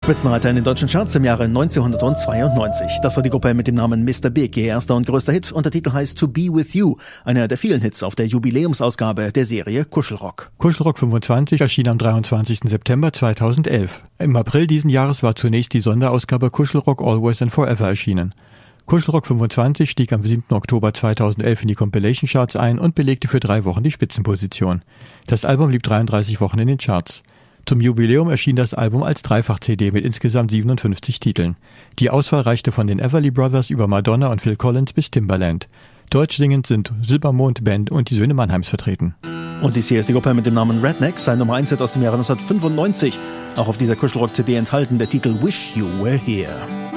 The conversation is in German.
Spitzenreiter in den deutschen Charts im Jahre 1992. Das war die Gruppe mit dem Namen Mr. Big, ihr erster und größter Hit, und der Titel heißt To Be With You, einer der vielen Hits auf der Jubiläumsausgabe der Serie Kuschelrock. Kuschelrock 25 erschien am 23. September 2011. Im April diesen Jahres war zunächst die Sonderausgabe Kuschelrock Always and Forever erschienen. Kuschelrock 25 stieg am 7. Oktober 2011 in die Compilation Charts ein und belegte für 3 Wochen die Spitzenposition. Das Album blieb 33 Wochen in den Charts. Zum Jubiläum erschien das Album als Dreifach-CD mit insgesamt 57 Titeln. Die Auswahl reichte von den Everly Brothers über Madonna und Phil Collins bis Timbaland. Deutsch singend sind Silbermond Band und die Söhne Mannheims vertreten. Und dies hier ist die Gruppe mit dem Namen Redneck, sein Nummer 1 Hit aus dem Jahre 1995. Auch auf dieser Kuschelrock-CD enthalten der Titel Wish You Were Here.